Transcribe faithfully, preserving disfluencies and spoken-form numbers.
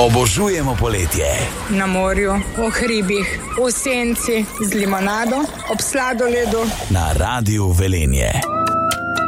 Obožujemo poletje. Na morju, v hribih, v senci, z limonado, ob sladoledu. Na Radiu Velenje.